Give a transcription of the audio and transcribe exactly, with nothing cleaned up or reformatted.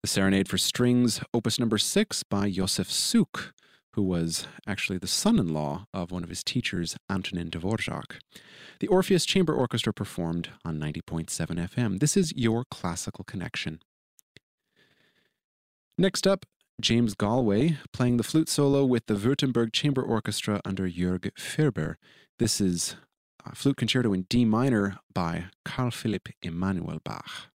The Serenade for Strings, Opus number six by Josef Suk, who was actually the son-in-law of one of his teachers, Antonin Dvorak. The Orpheus Chamber Orchestra performed on ninety point seven F M. This is Your Classical Connection. Next up, James Galway playing the flute solo with the Württemberg Chamber Orchestra under Jörg Ferber. This is a flute concerto in D minor by Carl Philipp Emanuel Bach.